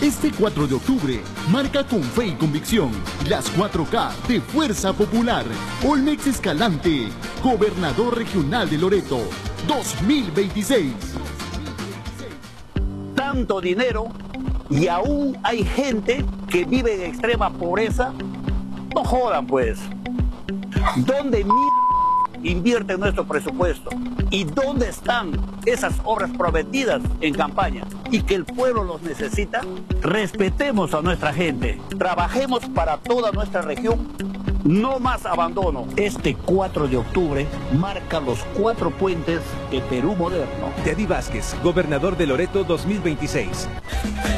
Este 4 de octubre, marca con fe y convicción las 4K de Fuerza Popular. Olmex Escalante, Gobernador Regional de Loreto, 2026. Tanto dinero y aún hay gente que vive en extrema pobreza. No jodan pues. ¿Dónde invierte nuestro presupuesto? ¿Y dónde están esas obras prometidas en campaña y que el pueblo los necesita? Respetemos a nuestra gente, trabajemos para toda nuestra región, no más abandono. Este 4 de octubre marca los 4 puentes de Perú moderno. Teddy Vázquez, gobernador de Loreto 2026.